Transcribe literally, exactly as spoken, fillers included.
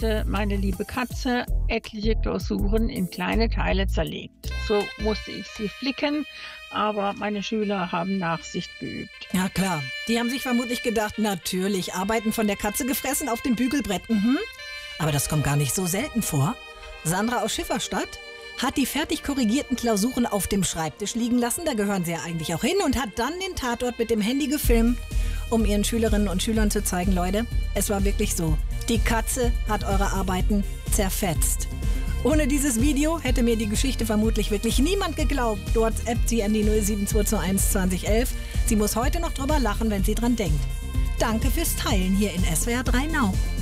hatte meine liebe Katze etliche Klausuren in kleine Teile zerlegt. So musste ich sie flicken, aber meine Schüler haben Nachsicht geübt. Ja klar, die haben sich vermutlich gedacht, natürlich, Arbeiten von der Katze gefressen auf dem Bügelbrett. Mhm. Aber das kommt gar nicht so selten vor. Sandra aus Schifferstadt hat die fertig korrigierten Klausuren auf dem Schreibtisch liegen lassen, da gehören sie ja eigentlich auch hin, und hat dann den Tatort mit dem Handy gefilmt, um ihren Schülerinnen und Schülern zu zeigen, Leute, es war wirklich so. Die Katze hat eure Arbeiten zerfetzt. Ohne dieses Video hätte mir die Geschichte vermutlich wirklich niemand geglaubt. Du WhatsAppt sie an die null sieben zwei zwei eins zwanzig elf. Sie muss heute noch drüber lachen, wenn sie dran denkt. Danke fürs Teilen hier in S W R drei Now.